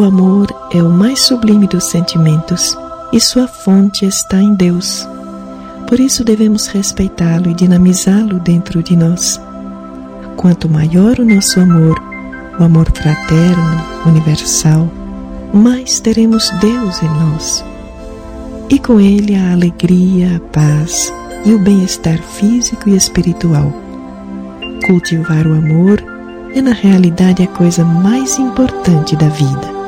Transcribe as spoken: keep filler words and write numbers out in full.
O amor é o mais sublime dos sentimentos e sua fonte está em Deus. Por isso devemos respeitá-lo e dinamizá-lo dentro de nós. Quanto maior o nosso amor, o amor fraterno, universal, mais teremos Deus em nós. E com Ele a alegria, a paz e o bem-estar físico e espiritual. Cultivar o amor é na realidade a coisa mais importante da vida.